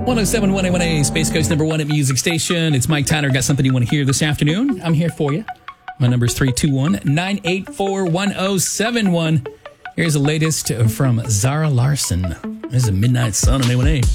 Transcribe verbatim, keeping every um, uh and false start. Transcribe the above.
one oh seven point one A one A, Space Coast number one at Music Station. It's Mike Tyner. Got something you want to hear this afternoon? I'm here for you. My number is three two one, nine eight four, one oh seven one. Here's the latest from Zara Larsson. This is a Midnight Sun on A one A.